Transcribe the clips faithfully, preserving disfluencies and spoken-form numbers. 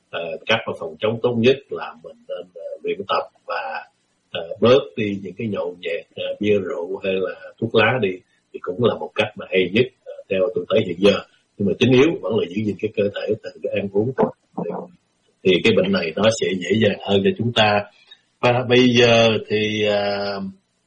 uh, cách mà phòng chống tốt nhất là mình nên uh, luyện tập và uh, bớt đi những cái nhậu nhẹt, uh, bia rượu hay là thuốc lá đi, thì cũng là một cách mà hay nhất uh, theo tôi thấy hiện giờ. Nhưng mà chính yếu vẫn là giữ gìn cái cơ thể từ cái ăn uống thôi, thì cái bệnh này nó sẽ dễ dàng hơn cho chúng ta. Và bây giờ thì uh,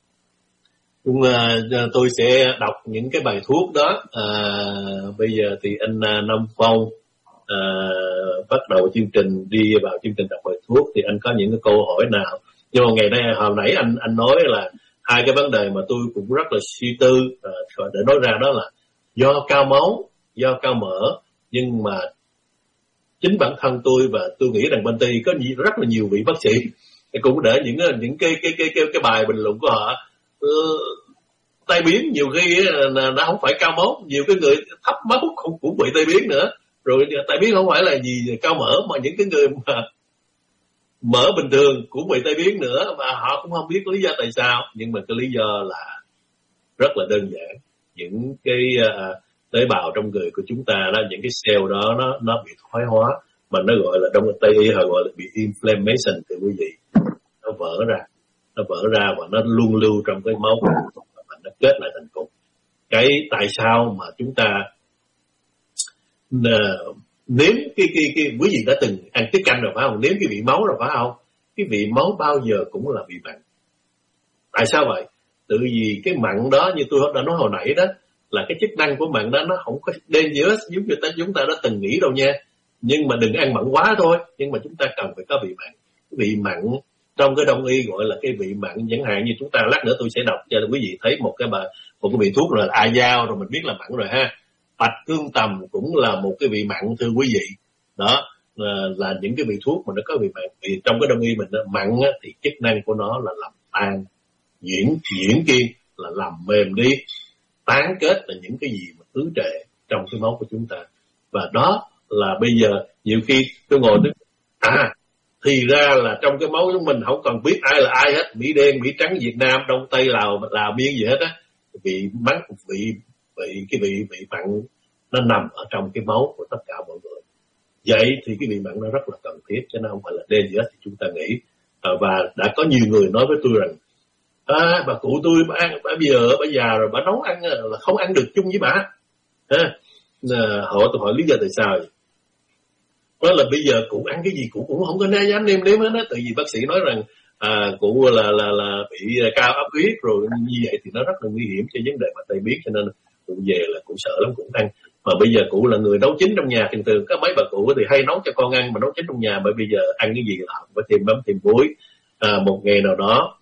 uh, tôi sẽ đọc những cái bài thuốc đó. Uh, bây giờ thì anh uh, Nam Phong uh, bắt đầu chương trình, đi vào chương trình đọc bài thuốc, thì anh có những cái câu hỏi nào? Nhưng mà ngày nay hồi nãy anh anh nói là hai cái vấn đề mà tôi cũng rất là suy tư uh, để nói ra, đó là do cao máu, do cao mỡ. Nhưng mà chính bản thân tôi và tôi nghĩ rằng bên Tây có rất là nhiều vị bác sĩ cũng để những những cái cái cái cái, cái bài bình luận của họ uh, tai biến nhiều khi là nó không phải cao máu, nhiều cái người thấp máu cũng cũng bị tai biến nữa. Rồi tai biến không phải là gì cao mỡ, mà những cái người mà mỡ bình thường cũng bị tai biến nữa, mà họ cũng không biết lý do tại sao. Nhưng mà cái lý do là rất là đơn giản, những cái uh, tế bào trong người của chúng ta đó, những cái cell đó nó nó bị thoái hóa, mà nó gọi là trong Tây y họ gọi là bị inflammation, thì quý vị nó vỡ ra, nó vỡ ra và nó luôn lưu trong cái máu và nó kết lại thành cục. Cái tại sao mà chúng ta uh, nếm cái cái cái quý vị đã từng ăn tiết canh rồi phải không? Nếm cái vị máu rồi phải không? Cái vị máu bao giờ cũng là vị mặn. Tại sao vậy? Tự vì cái mặn đó, như tôi đã nói hồi nãy đó, là cái chức năng của mặn đó nó không có dangerous giống như ta chúng ta đã từng nghĩ đâu nha. Nhưng mà đừng ăn mặn quá thôi. Nhưng mà chúng ta cần phải có vị mặn. Cái vị mặn trong cái đông y gọi là cái vị mặn, chẳng hạn như chúng ta lát nữa tôi sẽ đọc cho quý vị thấy một cái bà, một cái vị thuốc rồi là a dao, rồi mình biết là mặn rồi ha. Bạch cương tầm cũng là một cái vị mặn thưa quý vị. Đó là, là những cái vị thuốc mà nó có vị mặn. Vì trong cái đông y mình đó, mặn á, thì chức năng của nó là làm tan, diễn diễn kiên là làm mềm đi, tán kết là những cái gì mà ứ trệ trong cái máu của chúng ta. Và đó là bây giờ nhiều khi tôi ngồi tôi à thì ra là trong cái máu của mình không cần biết ai là ai hết, Mỹ đen, Mỹ trắng, Việt Nam, Đông Tây, Lào, Lào Miên gì hết á, vị mắn vị vị cái vị vị mặn nó nằm ở trong cái máu của tất cả mọi người. Vậy thì cái vị mặn nó rất là cần thiết, cho nên không phải là đen gì hết thì chúng ta nghĩ. À, và đã có nhiều người nói với tôi rằng à, bà cụ tôi bà ăn, bà bây giờ bà già rồi, bà nấu ăn là không ăn được chung với bà. À, hỏi tôi hỏi lý do tại sao vậy? Đó là bây giờ cụ ăn cái gì cụ cũng không có dám nêm nếm hết á, tại vì bác sĩ nói rằng à, cụ là là là bị cao áp huyết rồi, như vậy thì nó rất là nguy hiểm cho vấn đề mà tai biến, cho nên cụ về là cụ sợ lắm, cụ ăn. Mà bây giờ cụ là người nấu chín trong nhà, thường thường có mấy bà cụ thì hay nấu cho con ăn mà nấu chín trong nhà, bởi bây giờ ăn cái gì là phải thêm mắm thêm muối. À, một ngày nào đó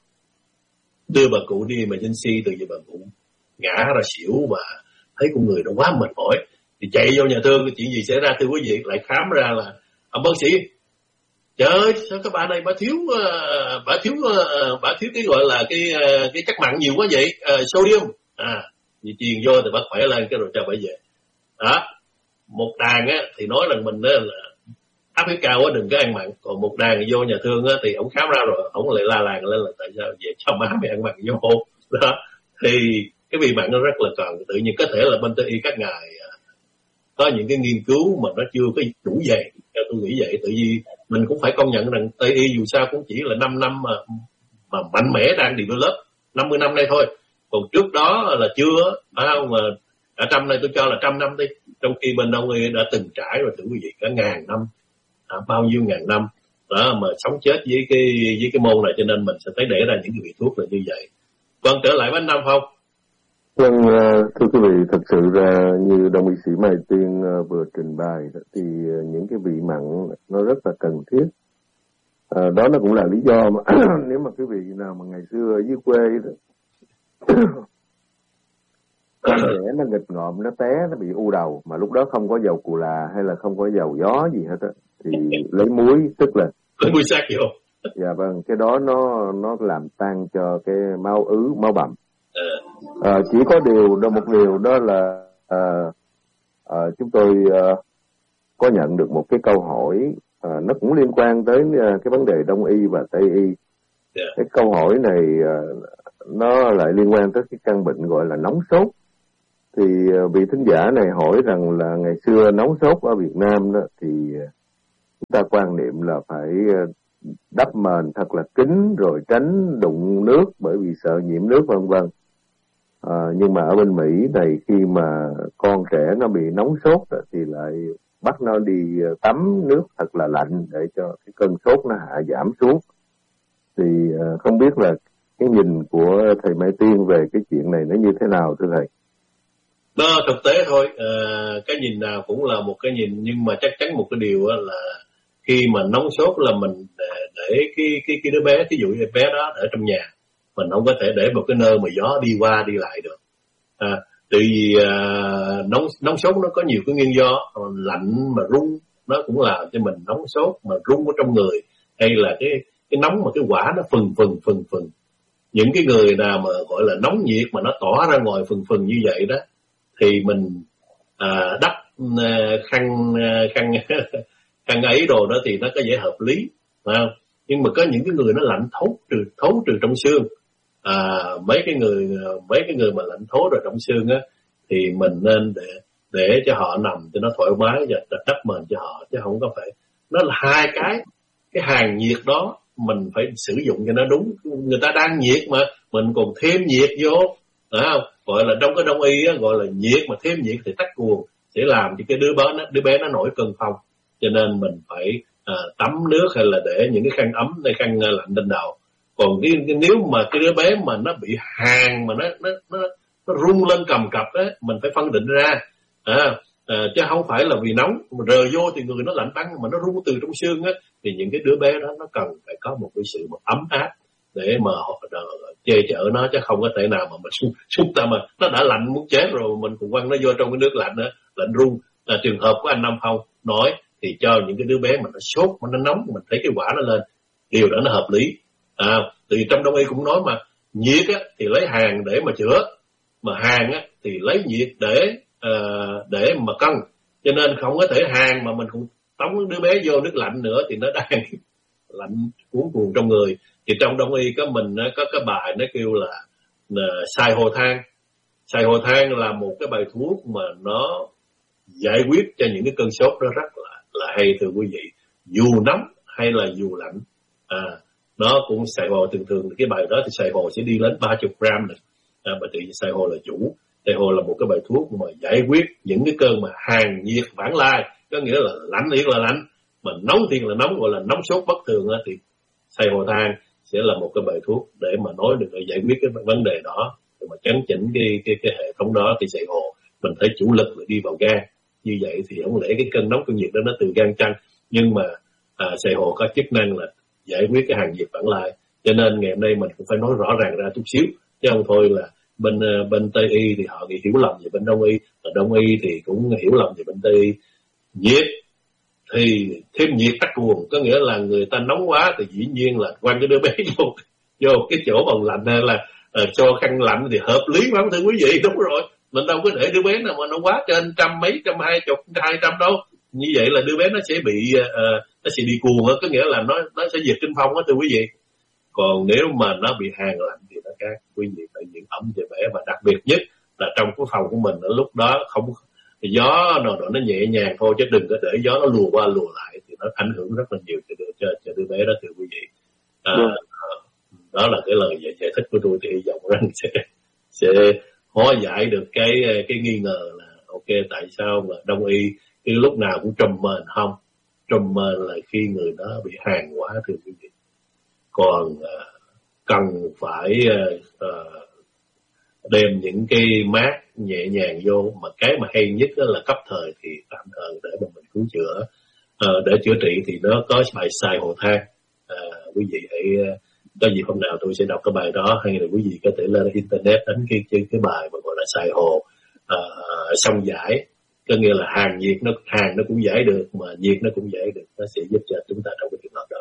đưa bà cụ đi emergency, từ giờ bà cụ ngã ra xỉu và thấy con người nó quá mệt mỏi thì chạy vô nhà thương. Chuyện gì xảy ra thưa quý vị? Lại khám ra là ông bác sĩ, trời ơi sao cái bà này bà thiếu uh, bà thiếu uh, bà thiếu cái gọi là cái uh, cái chất mặn nhiều quá vậy, uh, sodium. À vì truyền vô thì bà khỏe lên cái rồi cho bà về. Đó, một đàn á thì nói rằng mình đó là áp huyết cao quá đừng có ăn mặn, còn một đàn vô nhà thương á thì ông khám ra rồi ông lại la làng lên là tại sao về cho má mày ăn mặn vô. Đó thì cái vị mặn nó rất là cần. Tự nhiên có thể là bên Tây y các ngài có những cái nghiên cứu mà nó chưa có đủ dày, tôi nghĩ vậy. Tự vì mình cũng phải công nhận rằng Tây y dù sao cũng chỉ là năm năm mà mà mạnh mẽ đang develop, năm mươi năm nay thôi, còn trước đó là chưa, phải không? Mà cả trăm này tôi cho là trăm năm đi, trong khi bên Đông y đã từng trải rồi thử quý vị cả ngàn năm, à, bao nhiêu ngàn năm đó mà sống chết với cái với cái môn này, cho nên mình sẽ thấy để ra những cái vị thuốc là như vậy. Vâng, trở lại với anh Nam Phong. Vâng, thưa quý vị, thật sự ra như đồng y sĩ Mai Tiên vừa trình bày thì những cái vị mặn nó rất là cần thiết. À, đó nó cũng là lý do mà nếu mà quý vị nào mà ngày xưa ở dưới quê đó con trẻ nó nghịch ngợm, nó té, nó bị u đầu mà lúc đó không có dầu cù là hay là không có dầu gió gì hết á, thì lấy muối tức là lấy muối sắc vô. Dạ vâng, cái đó nó nó làm tan cho cái máu ứ, máu bầm. À, chỉ có điều đó, một điều đó là à, à, chúng tôi à, có nhận được một cái câu hỏi à, nó cũng liên quan tới à, cái vấn đề Đông y và Tây y. Yeah. Cái câu hỏi này à, nó lại liên quan tới cái căn bệnh gọi là nóng sốt. Thì à, vị thính giả này hỏi rằng là ngày xưa nóng sốt ở Việt Nam đó thì chúng ta quan niệm là phải đắp mền thật là kín rồi tránh đụng nước bởi vì sợ nhiễm nước vân vân. À, nhưng mà ở bên Mỹ này khi mà con trẻ nó bị nóng sốt thì lại bắt nó đi tắm nước thật là lạnh để cho cái cơn sốt nó hạ giảm xuống. Thì uh, không biết là cái nhìn của thầy Mai Tiên về cái chuyện này nó như thế nào thưa thầy? Đó thực tế thôi, à, cái nhìn nào cũng là một cái nhìn, nhưng mà chắc chắn một cái điều là khi mà nóng sốt là mình để, để cái cái cái đứa bé, ví dụ như bé đó ở trong nhà, mình không có thể để một cái nơi mà gió đi qua đi lại được. À, tại vì à, nóng nóng sốt nó có nhiều cái nguyên do, lạnh mà run nó cũng làm cho mình nóng sốt, mà run ở trong người, hay là cái cái nóng mà cái quả nó phừng phừng phừng phừng. Những cái người nào mà gọi là nóng nhiệt mà nó tỏa ra ngoài phừng phừng như vậy đó, thì mình à, đắp à, khăn khăn khăn ấy đồ đó thì nó có vẻ hợp lý, phải không? Nhưng mà có những cái người nó lạnh thấu trừ thấu trừ trong xương, à, mấy cái người mấy cái người mà lạnh thấu rồi trong xương á, thì mình nên để để cho họ nằm cho nó thoải mái và đắp mền cho họ, chứ không có phải. Nó là hai cái cái hàng nhiệt đó mình phải sử dụng cho nó đúng. Người ta đang nhiệt mà mình còn thêm nhiệt vô, phải không? Gọi là trong cái đông y á, gọi là nhiệt mà thêm nhiệt thì tắc cuồng, sẽ làm cho cái đứa bé nó đứa bé nó nổi cơn phong. Cho nên mình phải à, tắm nước hay là để những cái khăn ấm hay khăn lạnh lên đầu. Còn cái, cái nếu mà cái đứa bé mà nó bị hàn mà nó nó nó, nó rung lên cầm cập á, mình phải phân định ra, à, à, chứ không phải là vì nóng mà rờ vô thì người nó lạnh băng mà nó rung từ trong xương á, thì những cái đứa bé đó nó cần phải có một cái sự một ấm áp để mà họ che chở nó, chứ không có thể nào mà mình xúc ta mà nó đã lạnh muốn chết rồi mình cũng quăng nó vô trong cái nước lạnh nữa, lạnh rung. À, trường hợp của anh Nam Phong nói thì cho những cái đứa bé mà nó sốt mà nó nóng, mình thấy cái quả nó lên, điều đó nó hợp lý. À, thì trong đông y cũng nói mà nhiệt á thì lấy hàn để mà chữa, mà hàn á thì lấy nhiệt để uh, để mà cân. Cho nên không có thể hàn mà mình cũng tống đứa bé vô nước lạnh nữa thì nó đang lạnh cuốn cuồng trong người. Thì trong đông y có mình có cái bài nó kêu là, là xài hồ than. Xài hồ than là một cái bài thuốc mà nó giải quyết cho những cái cơn sốt đó rất là là hay thưa quý vị, dù nóng hay là dù lạnh. À, nó cũng xài hồ, thường thường cái bài đó thì xài hồ sẽ đi đến ba mươi gram này. À, bởi vì xài hồ là chủ. Xài hồ là một cái bài thuốc mà giải quyết những cái cơn mà hàn nhiệt vãng lai, có nghĩa là lạnh thiệt là lạnh, mà nóng thiệt là nóng, gọi là nóng sốt bất thường á, thì xài hồ than sẽ là một cái bài thuốc để mà nói được để giải quyết cái vấn đề đó, để mà chấn chỉnh cái cái cái hệ thống đó. Thì xài hồ mình thấy chủ lực là đi vào gan, như vậy thì không lẽ cái cơn nóng cơn nhiệt đó nó từ gan chăng. Nhưng mà à, xài hồ có chức năng là giải quyết cái hàn nhiệt vãng lai, cho nên ngày hôm nay mình cũng phải nói rõ ràng ra chút xíu, chứ không thôi là bên bên Tây y thì họ nghĩ hiểu lầm về bên Đông y, và Đông y thì cũng hiểu lầm về bên Tây y. Nhiệt thì thêm nhiệt tắc cuồng, có nghĩa là người ta nóng quá thì dĩ nhiên là quăng cái đứa bé vô vô cái chỗ bằng lạnh hay là uh, cho khăn lạnh thì hợp lý lắm thưa quý vị. Đúng rồi, mình đâu có để đứa bé nào mà nó quá trên trăm mấy, trăm hai chục, hai trăm đâu. Như vậy là đứa bé nó sẽ bị uh, nó sẽ đi cuồng á, có nghĩa là nó nó sẽ diệt kinh phong á thưa quý vị. Còn nếu mà nó bị hàn lạnh thì nó khác, quý vị phải giữ ấm cho bé, và đặc biệt nhất là trong cái phòng của mình ở lúc đó không gió nào đó nó nhẹ nhàng thôi, chứ đừng có để gió nó lùa qua lùa lại thì nó ảnh hưởng rất là nhiều cho đứa, cho, cho đứa bé đó thưa quý vị. À, đó là cái lời giải, giải thích của tôi, thì hy vọng rằng sẽ sẽ hóa giải được cái cái nghi ngờ là ok tại sao mà Đông y cái lúc nào cũng trùm mền. Không, trùm mền là khi người đó bị hàn quá thưa quý vị. Còn uh, cần phải uh, uh, đem những cái mát nhẹ nhàng vô, mà cái mà hay nhất đó là cấp thời thì tạm thời để mà mình cứu chữa. Uh, để chữa trị thì nó có bài xài hồ than. Uh, quý vị hãy uh, có gì hôm nào tôi sẽ đọc cái bài đó, hay là quý vị có thể lên internet đánh cái cái, cái bài mà gọi là xài hồ uh, xong giải, có nghĩa là hàn nhiệt nó hàn nó cũng giải được, mà nhiệt nó cũng giải được, nó sẽ giúp cho chúng ta trong cái trường hợp đó.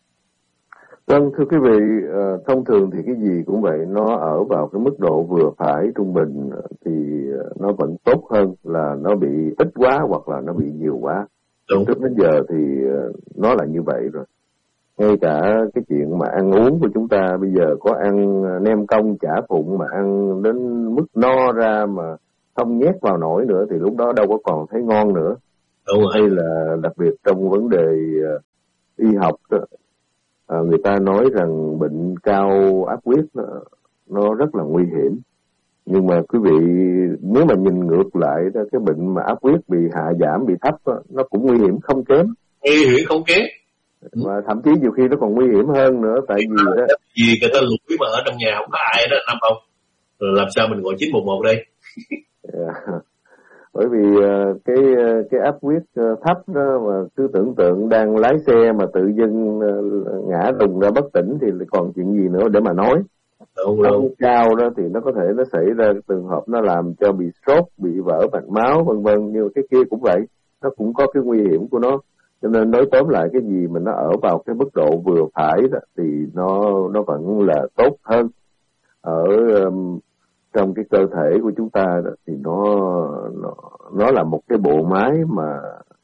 Vâng, thưa quý vị, uh, thông thường thì cái gì cũng vậy, nó ở vào cái mức độ vừa phải trung bình thì nó vẫn tốt hơn là nó bị ít quá hoặc là nó bị nhiều quá. Đúng. Trước đến giờ thì uh, nó là như vậy rồi. Ngay cả cái chuyện mà ăn uống của chúng ta bây giờ có ăn nem cong chả phụng mà ăn đến mức no ra mà không nhét vào nổi nữa thì lúc đó đâu có còn thấy ngon nữa. hay là đặc biệt trong vấn đề uh, y học đó, uh, người ta nói rằng bệnh cao áp huyết nó, nó rất là nguy hiểm. Nhưng mà quý vị nếu mà nhìn ngược lại đó, cái bệnh mà áp huyết bị hạ giảm, bị thấp đó, nó cũng nguy hiểm không kém. Nguy hiểm không kém. Và thậm chí nhiều khi nó còn nguy hiểm hơn nữa, tại vì đó vì người ta lủi mà ở trong nhà không có ai đó Nam không, rồi làm sao mình gọi chín một một đây? Yeah. Bởi vì cái cái áp huyết thấp đó mà cứ tưởng tượng đang lái xe mà tự dưng ngã đùng ra bất tỉnh thì còn chuyện gì nữa để mà nói. Đúng đúng. Cao đó thì nó có thể nó xảy ra trường hợp nó làm cho bị stroke, bị vỡ mạch máu vân vân, nhưng cái kia cũng vậy, nó cũng có cái nguy hiểm của nó. Cho nên nói tóm lại cái gì mà nó ở vào cái mức độ vừa phải đó thì nó nó vẫn là tốt hơn. Ở um, trong cái cơ thể của chúng ta đó, thì nó nó nó là một cái bộ máy mà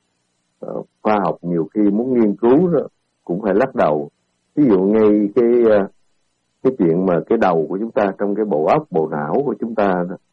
uh, khoa học nhiều khi muốn nghiên cứu đó cũng phải lắc đầu. Ví dụ ngay cái uh, cái chuyện mà cái đầu của chúng ta trong cái bộ óc, bộ não của chúng ta đó,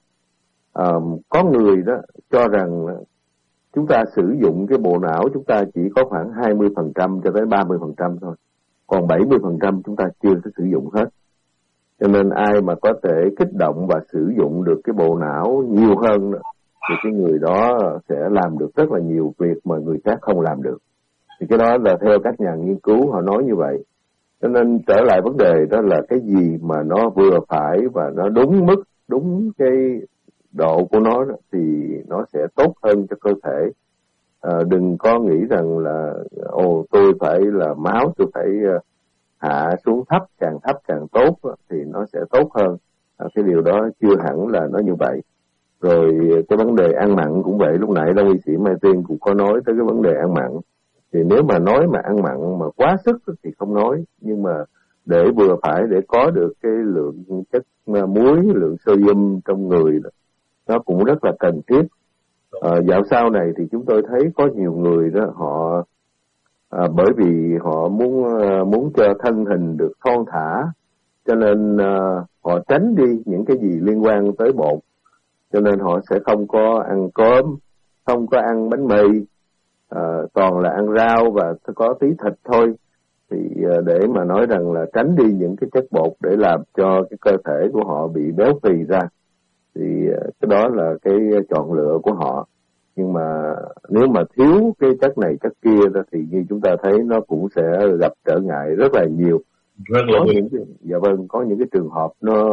uh, có người đó cho rằng chúng ta sử dụng cái bộ não chúng ta chỉ có khoảng hai mươi phần trăm cho tới ba mươi phần trăm thôi. Còn bảy mươi phần trăm chúng ta chưa có sử dụng hết. Cho nên ai mà có thể kích động và sử dụng được cái bộ não nhiều hơn đó, thì cái người đó sẽ làm được rất là nhiều việc mà người khác không làm được. Thì cái đó là theo các nhà nghiên cứu họ nói như vậy. Cho nên trở lại vấn đề đó là cái gì mà nó vừa phải và nó đúng mức, đúng cái độ của nó thì nó sẽ tốt hơn cho cơ thể. À, đừng có nghĩ rằng là ồ tôi phải là máu tôi phải uh, hạ xuống thấp, càng thấp càng tốt thì nó sẽ tốt hơn. À, cái điều đó chưa hẳn là nó như vậy. Rồi cái vấn đề ăn mặn cũng vậy, lúc nãy Đông Y sĩ Mai Tiên cũng có nói tới cái vấn đề ăn mặn. Thì nếu mà nói mà ăn mặn mà quá sức thì không nói, nhưng mà để vừa phải để có được cái lượng chất muối, lượng sodium trong người đó, nó cũng rất là cần thiết. À, dạo sau này thì chúng tôi thấy có nhiều người đó họ à, bởi vì họ muốn à, muốn cho thân hình được thon thả, cho nên à, họ tránh đi những cái gì liên quan tới bột, cho nên họ sẽ không có ăn cơm, không có ăn bánh mì, à, toàn là ăn rau và có tí thịt thôi. Thì à, để mà nói rằng là tránh đi những cái chất bột để làm cho cái cơ thể của họ bị béo phì ra, thì cái đó là cái chọn lựa của họ. Nhưng mà nếu mà thiếu cái chất này chất kia đó, thì như chúng ta thấy nó cũng sẽ gặp trở ngại rất là nhiều. Rất là có những cái, dạ vâng, có những cái trường hợp nó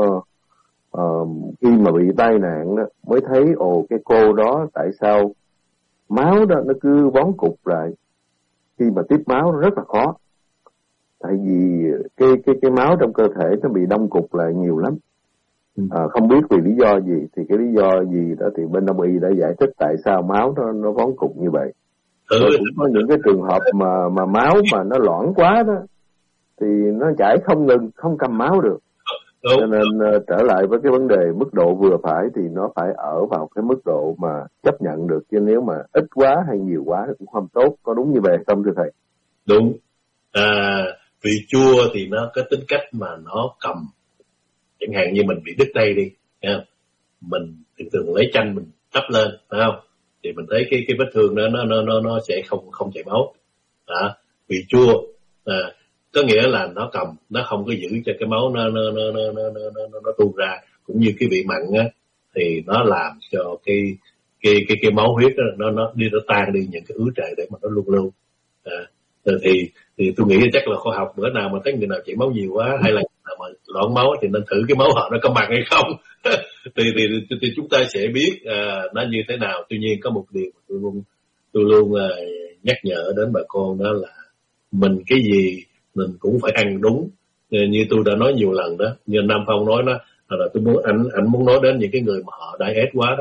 uh, khi mà bị tai nạn đó mới thấy ồ cái cô đó tại sao máu đó nó cứ vón cục lại, khi mà tiếp máu nó rất là khó, tại vì cái cái cái máu trong cơ thể nó bị đông cục lại nhiều lắm. À, không biết vì lý do gì, thì cái lý do gì đó thì bên Đông y đã giải thích tại sao máu nó nó vón cục như vậy. Ừ. Rồi cũng có những cái trường hợp mà mà máu mà nó loãng quá đó thì nó chảy không ngừng, không cầm máu được. Ừ. Cho nên uh, trở lại với cái vấn đề mức độ vừa phải thì nó phải ở vào cái mức độ mà chấp nhận được, chứ nếu mà ít quá hay nhiều quá cũng không tốt. Có đúng như vậy không thưa thầy? Đúng. À, vị chua thì nó có tính cách mà nó cầm. Chẳng hạn như mình bị đứt tay đi, nha, mình thường thường lấy chanh mình đắp lên, phải không? Thì mình thấy cái cái vết thương đó nó nó nó nó sẽ không không chảy máu. Đó, vị chua à, có nghĩa là nó cầm, nó không có giữ cho cái máu nó nó nó nó nó nó, nó, nó tuôn ra. Cũng như cái vị mặn á, thì nó làm cho cái cái cái cái máu huyết đó, nó nó đi nó tan đi những cái ứ trệ để mà nó lưu lưu. À, thì thì tôi nghĩ chắc là khoa học bữa nào mà thấy người nào chảy máu nhiều quá hay là nào mà loãng máu thì nên thử cái máu họ nó có mặn hay không. thì, thì thì chúng ta sẽ biết à, nó như thế nào. Tuy nhiên có một điều tôi luôn tôi luôn à, nhắc nhở đến bà con, đó là mình cái gì mình cũng phải ăn đúng. Như tôi đã nói nhiều lần đó, như Nam Phong nói đó, là tôi muốn anh anh muốn nói đến những cái người mà họ diet quá đó.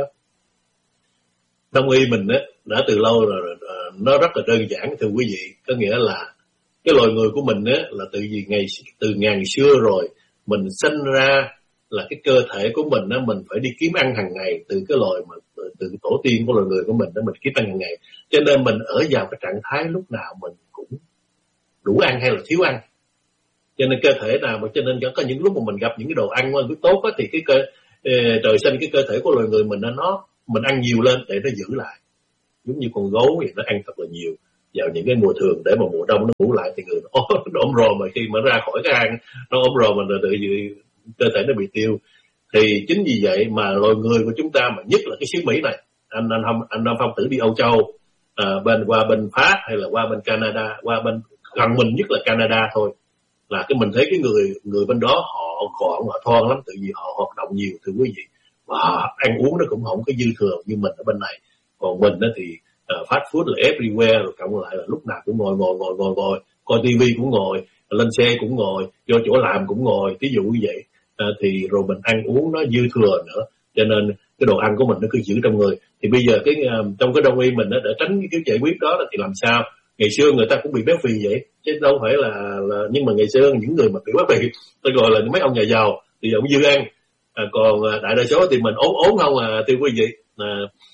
Đông y mình á đã từ lâu rồi, nó rất là đơn giản thưa quý vị, có nghĩa là cái loài người của mình á là từ gì ngày từ ngàn xưa rồi, mình sinh ra là cái cơ thể của mình á, mình phải đi kiếm ăn hàng ngày từ cái loài mà từ tổ tiên của loài người của mình đó, mình kiếm ăn hàng ngày, cho nên mình ở vào cái trạng thái lúc nào mình cũng đủ ăn hay là thiếu ăn. Cho nên cơ thể nào mà cho nên có những lúc mà mình gặp những cái đồ ăn ngon tốt á, thì cái cơ trời sinh cái cơ thể của loài người mình nó mình ăn nhiều lên để nó giữ lại. giống như con gấu thì nó ăn thật là nhiều vào những cái mùa thường để mà mùa đông nó ngủ lại thì người nó, nó ốm rồ, mà khi mà ra khỏi cái hang nó ốm rồ mình tự nhiên cơ thể nó bị tiêu. Thì chính vì vậy mà loài người của chúng ta, mà nhất là cái xứ Mỹ này, anh anh không anh Nam Phong thử đi Âu Châu, à, bên qua bên Pháp hay là qua bên Canada, qua bên gần mình nhất là Canada thôi, là cái mình thấy cái người người bên đó họ gọn, họ thon lắm, tự vì họ hoạt động nhiều thưa quý vị, và ăn uống nó cũng không có dư thừa như mình ở bên này. Còn mình đó thì uh, fast food là everywhere, rồi cộng lại là lúc nào cũng ngồi ngồi ngồi ngồi ngồi coi tivi cũng ngồi, lên xe cũng ngồi, vô chỗ làm cũng ngồi, ví dụ như vậy. À, thì rồi mình ăn uống nó dư thừa nữa, cho nên cái đồ ăn của mình nó cứ giữ trong người. Thì bây giờ cái uh, trong cái đông y mình đó, để tránh cái giải quyết đó là thì làm sao? Ngày xưa người ta cũng bị béo phì vậy, chứ đâu phải là, là nhưng mà ngày xưa những người mà bị béo phì tôi gọi là mấy ông nhà giàu thì ông dư ăn, à, còn đại đa số thì mình ốm ốm không à, thưa quý vị. À,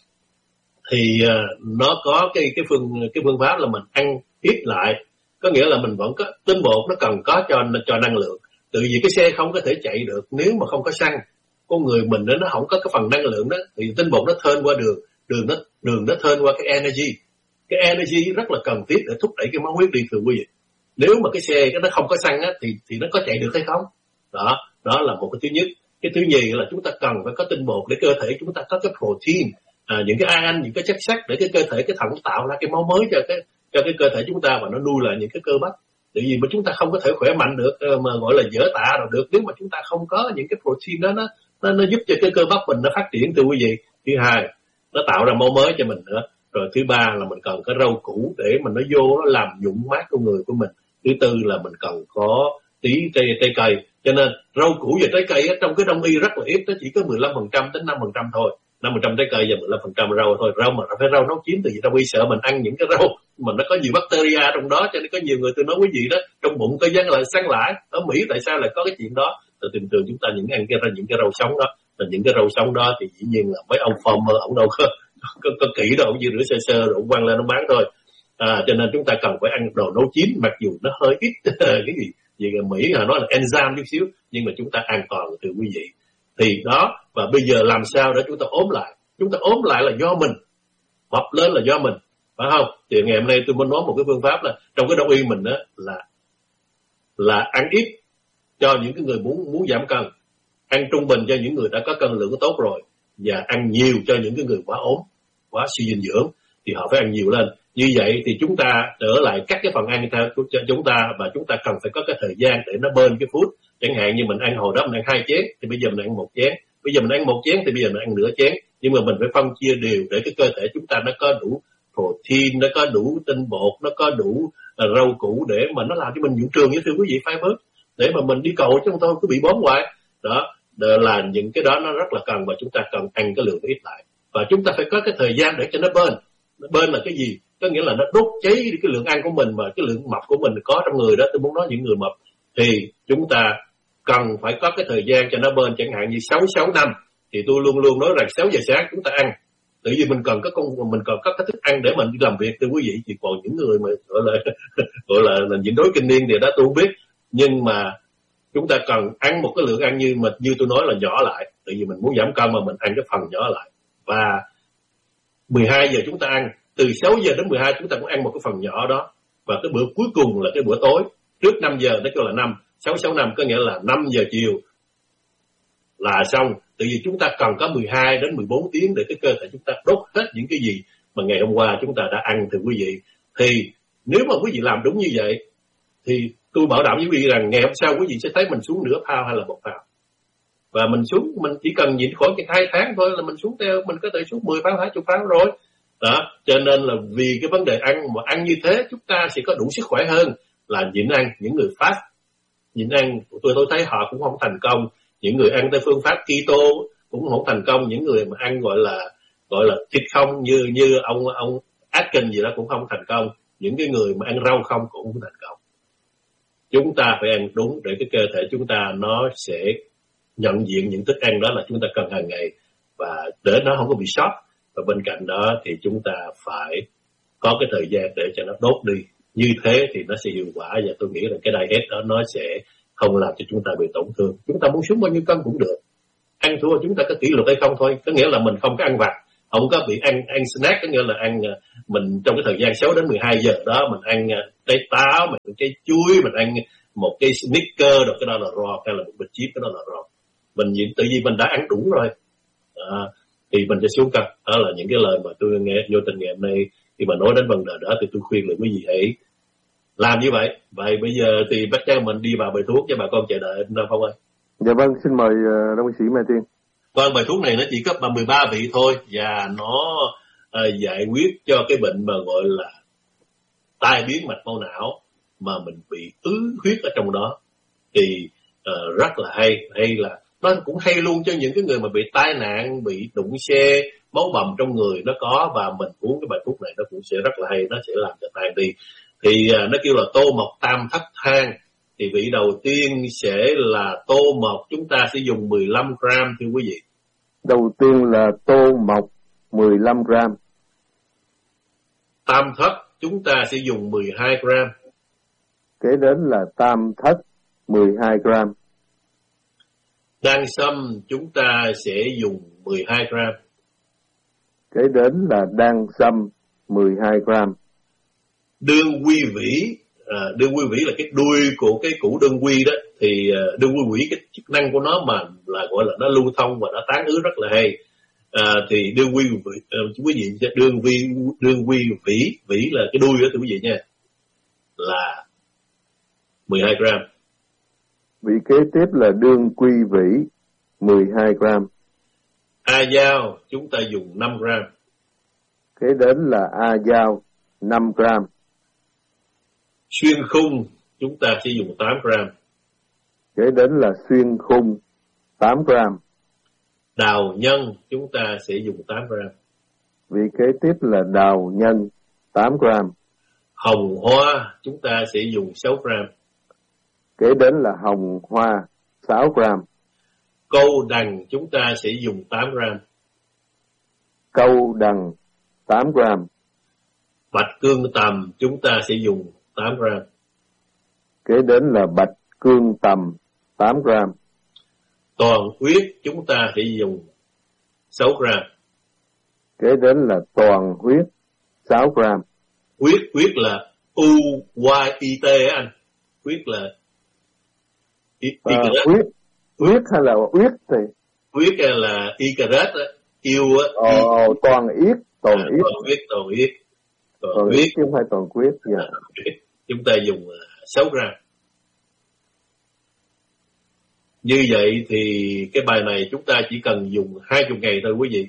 thì uh, nó có cái cái phương cái phương pháp là mình ăn ít lại, có nghĩa là mình vẫn có tinh bột, nó cần có cho cho năng lượng. Tự vì cái xe không có thể chạy được nếu mà không có xăng. Con người mình đó, nó không có cái phần năng lượng đó, thì tinh bột nó thơn qua đường, đường nó đường nó thơn qua cái energy. Cái energy rất là cần thiết để thúc đẩy cái máu huyết đi thưa quý vị. Nếu mà cái xe nó không có xăng á, thì thì nó có chạy được hay không? Đó, đó là một cái thứ nhất. Cái thứ nhì là chúng ta cần phải có tinh bột để cơ thể chúng ta có cái protein, à, những cái ion, những cái chất sắt để cái cơ thể cái thận tạo ra cái máu mới cho cái cho cái cơ thể chúng ta, và nó nuôi lại những cái cơ bắp. Tại vì mà chúng ta không có thể khỏe mạnh được, mà gọi là dở tạ nào được nếu mà chúng ta không có những cái protein đó, nó nó, nó giúp cho cái cơ bắp mình nó phát triển thưa quý vị. Thứ hai, nó tạo ra máu mới cho mình nữa. Rồi thứ ba là mình cần có rau củ để mà nó vô nó làm nhuận mát con người của mình. Thứ tư là mình cần có tí trái, trái cây. Cho nên rau củ và trái cây á, trong cái đông y rất là ít, nó chỉ có mười lăm phần trăm đến năm phần trăm thôi. năm phần trăm trái cây và mười lăm phần trăm rau thôi. Rau mà phải rau nấu chín, tại vì đông y sợ mình ăn những cái rau mà nó có nhiều bacteria trong đó, cho nên có nhiều người tôi nói quý vị đó, trong bụng có dân là săn lại. Ở Mỹ tại sao lại có cái chuyện đó? Từ thường thường chúng ta những ăn cái những cái rau sống đó, là những cái rau sống đó thì dĩ nhiên là mấy ông farmer ông đâu có có, có kỹ đâu, ông chỉ rửa sơ sơ rồi ông quăng lên nó bán thôi. À, cho nên chúng ta cần phải ăn đồ nấu chín, mặc dù nó hơi ít cái gì gì ở Mỹ là nói là enzyme chút xíu, nhưng mà chúng ta an toàn từ quý vị. Thì đó, và bây giờ làm sao để chúng ta ốm lại? Chúng ta ốm lại là do mình, mập lên là do mình, phải không? Thì ngày hôm nay tôi muốn nói một cái phương pháp là trong cái đông y mình đó là là ăn ít cho những cái người muốn muốn giảm cân, ăn trung bình cho những người đã có cân lượng tốt rồi, và ăn nhiều cho những cái người quá ốm, quá suy dinh dưỡng thì họ phải ăn nhiều lên. Như vậy thì chúng ta trở lại cắt cái phần ăn theo cho chúng ta, và chúng ta cần phải có cái thời gian để nó bơn cái food. Chẳng hạn như mình ăn hồi đó mình ăn hai chén, thì bây giờ mình ăn một chén. Bây giờ mình ăn một chén thì bây giờ mình ăn nửa chén. Nhưng mà mình phải phân chia đều để cái cơ thể chúng ta nó có đủ protein, nó có đủ tinh bột, nó có đủ uh, rau củ để mà nó làm cho mình nhuận trường, như thưa quý vị, fiber, để mà mình đi cầu chứ không thôi cứ bị bón hoài. Đó, là những cái đó nó rất là cần, và chúng ta cần ăn cái lượng ít lại. Và chúng ta phải có cái thời gian để cho nó bơn. Nó bơn là cái gì? Có nghĩa là nó đốt cháy cái lượng ăn của mình, và cái lượng mập của mình có trong người đó. Tôi muốn nói những người mập thì chúng ta cần phải có cái thời gian cho nó bơn, chẳng hạn như sáu sáu năm. Thì tôi luôn luôn nói rằng sáu giờ sáng chúng ta ăn, tự vì mình cần có công mình cần có cái thức ăn để mình đi làm việc thưa quý vị. Thì còn những người mà gọi là gọi là, là nhịn đói kinh niên thì đó tôi không biết, nhưng mà chúng ta cần ăn một cái lượng ăn như mà như tôi nói là nhỏ lại, tại vì mình muốn giảm cân mà mình ăn cái phần nhỏ lại. Và mười hai giờ chúng ta ăn, từ sáu giờ đến mười hai chúng ta cũng ăn một cái phần nhỏ đó, và cái bữa cuối cùng là cái bữa tối trước năm giờ, nó kêu là năm sáu sáu năm, có nghĩa là năm giờ chiều là xong. Tại vì chúng ta cần có mười hai đến mười bốn tiếng để cái cơ thể chúng ta đốt hết những cái gì mà ngày hôm qua chúng ta đã ăn thưa quý vị. Thì nếu mà quý vị làm đúng như vậy thì tôi bảo đảm với quý vị rằng ngày hôm sau quý vị sẽ thấy mình xuống nửa phao hay là một phao. Và mình xuống, mình chỉ cần nhịn khoảng hai tháng thôi là mình xuống theo, mình có thể xuống mười phao, hai mươi phao rồi. Đó, cho nên là vì cái vấn đề ăn mà ăn như thế chúng ta sẽ có đủ sức khỏe hơn là nhịn ăn. Những người fast nhịn ăn tôi tôi thấy họ cũng không thành công. Những người ăn theo phương pháp keto cũng không thành công. Những người mà ăn gọi là gọi là thịt không như như ông ông Atkins gì đó cũng không thành công. Những cái người mà ăn rau không cũng không thành công. Chúng ta phải ăn đúng để cái cơ thể chúng ta nó sẽ nhận diện những thức ăn đó là chúng ta cần hàng ngày, và để nó không có bị sót. Và bên cạnh đó thì chúng ta phải có cái thời gian để cho nó đốt đi. Như thế thì nó sẽ hiệu quả, và tôi nghĩ là cái diet đó nó sẽ không làm cho chúng ta bị tổn thương. Chúng ta muốn xuống bao nhiêu cân cũng được, ăn thua chúng ta có kỷ luật hay không thôi. Có nghĩa là mình không có ăn vặt, không có bị ăn ăn snack, có nghĩa là ăn mình trong cái thời gian sáu đến mười hai giờ đó mình ăn trái táo, mình ăn trái chuối, mình ăn một cái Snickers, rồi cái đó là raw, hay là một bịch chip, cái đó là raw. Mình tự nhiên mình đã ăn đủ rồi, à, thì mình sẽ xuống cân. Đó là những cái lời mà tôi nghe vô tình ngày hôm nay khi mà nói đến vấn đề đó, thì tôi khuyên là quý vị hãy làm như vậy. Vậy bây giờ thì bắt chước mình đi vào bài thuốc cho bà con chờ đợi Nam Phong ơi. Dạ vâng, xin mời uh, đồng sĩ Mai Tiên. Vâng, bài thuốc này nó chỉ có mười ba vị thôi, và nó uh, giải quyết cho cái bệnh mà gọi là tai biến mạch máu não mà mình bị ứ huyết ở trong đó. Thì uh, rất là hay, hay là nó cũng hay luôn cho những cái người mà bị tai nạn, bị đụng xe, máu bầm trong người nó có, và mình uống cái bài thuốc này nó cũng sẽ rất là hay, nó sẽ làm cho tan đi. Thì uh, nó kêu là tô mộc tam thất thang. Thì vị đầu tiên sẽ là tô mộc, chúng ta sẽ dùng mười lăm gram thưa quý vị. Đầu tiên là tô mộc mười lăm gram. Tam thất chúng ta sẽ dùng mười hai gram. Kế đến là tam thất mười hai gram. Đan sâm chúng ta sẽ dùng mười hai gram. Kế đến là đan sâm mười hai gram. Đương quy vĩ, à, đương quy vĩ là cái đuôi của cái củ đương quy đó, thì uh, đương quy vĩ cái chức năng của nó mà là gọi là nó lưu thông và nó tán ứ rất là hay. À, thì đương quy vĩ, uh, quý vị đương vi đương quy vĩ, vĩ là cái đuôi đó thưa quý vị nha, là mười hai gram. Vị kế tiếp là đương quy vĩ mười hai gram. A dao chúng ta dùng năm gram. Kế đến là a dao năm gram. Xuyên khung chúng ta sẽ dùng tám gram. Kế đến là xuyên khung tám gram. Đào nhân chúng ta sẽ dùng tám gram. Vị kế tiếp là đào nhân tám gram. Hồng hoa chúng ta sẽ dùng sáu gram. Kế đến là hồng hoa sáu gram. Câu đằng chúng ta sẽ dùng tám gram. Câu đằng tám gram. Bạch cương tầm chúng ta sẽ dùng tám gram. Kế đến là bạch cương tầm tám gram. Toàn huyết chúng ta sẽ dùng sáu gram. Kế đến là toàn huyết sáu gram. Huyết, huyết là U Y I T á anh. Huyết là y, y à, huyết, huyết hay là huyết thì? Huyết là Icaret á, yêu á. Ồ, toàn yết, toàn à, yết. Toàn huyết, toàn huyết. Toàn, toàn huyết chứ không phải toàn huyết. Yeah. À, chúng ta dùng sáu gram. Như vậy thì cái bài này chúng ta chỉ cần dùng hai mươi ngày thôi quý vị.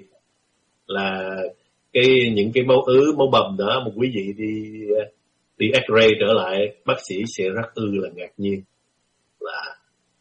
Là cái những cái máu ứ, máu bầm đó, một quý vị đi đi X-ray trở lại, bác sĩ sẽ rất ư là ngạc nhiên. Là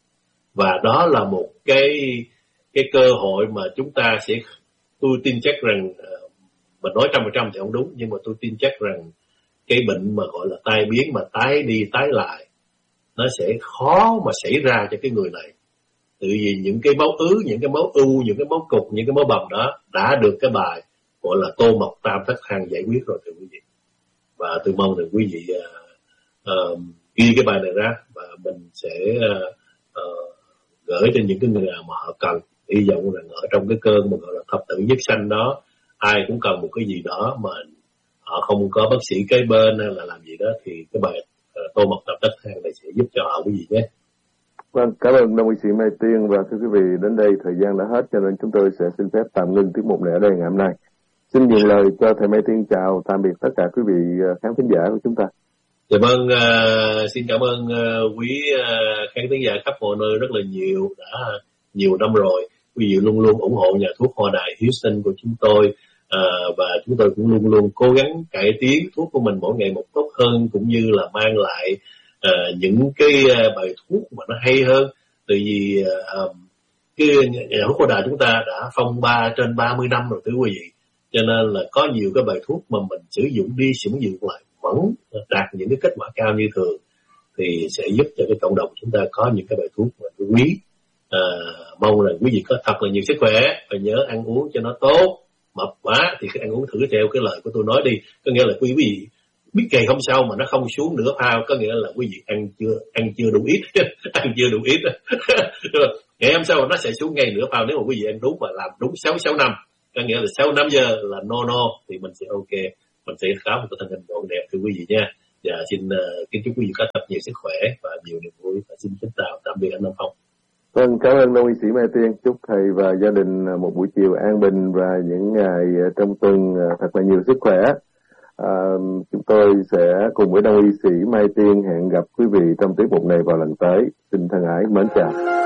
và đó là một cái cái cơ hội mà chúng ta sẽ, tôi tin chắc rằng, mình nói trăm phần trăm thì không đúng, nhưng mà tôi tin chắc rằng cái bệnh mà gọi là tai biến mà tái đi tái lại nó sẽ khó mà xảy ra cho cái người này. Tự vì những cái máu ứ, những cái máu u, những cái máu cục, những cái máu bầm đó đã được cái bài gọi là tô mộc tam thất thang giải quyết rồi thưa quý vị. Và tôi mong rằng quý vị uh, uh, ghi cái bài này ra và mình sẽ uh, uh, gửi cho những cái người nào mà họ cần. Hy vọng rằng ở trong cái cơn mà gọi là thập tử nhất sanh đó, ai cũng cần một cái gì đó mà họ không có bác sĩ kế bên hay là làm gì đó, thì cái bài uh, tô mộc tam thất thang này sẽ giúp cho họ quý vị nhé. Vâng, cảm ơn đồng sĩ Mai Tiên, và thưa quý vị, đến đây thời gian đã hết cho nên chúng tôi sẽ xin phép tạm ngưng tiết mục này ở đây ngày hôm nay. Xin nhường lời cho thầy Mai Tiên chào tạm biệt tất cả quý vị khán thính giả của chúng ta. Dạ vâng, uh, xin cảm ơn uh, quý uh, khán thính giả khắp mọi nơi rất là nhiều, đã nhiều năm rồi. Quý vị luôn luôn ủng hộ nhà thuốc Hoa Đài Houston của chúng tôi, uh, và chúng tôi cũng luôn luôn cố gắng cải tiến thuốc của mình mỗi ngày một tốt hơn, cũng như là mang lại uh, những cái uh, bài thuốc mà nó hay hơn. Từ vì uh, cái nhà thuốc Hoa Đài chúng ta đã phong ba trên ba mươi năm rồi thưa quý vị, cho nên là có nhiều cái bài thuốc mà mình sử dụng đi sử dụng lại vẫn đạt những cái kết quả cao như thường, thì sẽ giúp cho cái cộng đồng chúng ta có những cái bài thuốc mà quý. À, mong là quý vị có thật là nhiều sức khỏe và nhớ ăn uống cho nó tốt. Mập quá thì cứ ăn uống thử theo cái lời của tôi nói đi, có nghĩa là quý vị biết ngày hôm sau mà nó không xuống nửa phao, có nghĩa là quý vị ăn chưa ăn chưa đủ ít ăn chưa đủ ít ngày hôm sau nó sẽ xuống ngay nửa phao nếu mà quý vị ăn đúng và làm đúng sáu sáu năm. có nghĩa là sau năm giờ là no no thì mình sẽ ok, mình sẽ có một cái thân hình gọn đẹp thưa quý vị nha. Và xin uh, kính chúc quý vị có thật nhiều sức khỏe và nhiều niềm vui, và xin kính chào tạm biệt anh Nam Phong. Vâng, cảm ơn Đông y sĩ Mai Tiên. Chúc thầy và gia đình một buổi chiều an bình và những ngày trong tuần thật là nhiều sức khỏe. À, chúng tôi sẽ cùng với Đông y sĩ Mai Tiên hẹn gặp quý vị trong tiết mục này vào lần tới. Xin thân ái mến chào.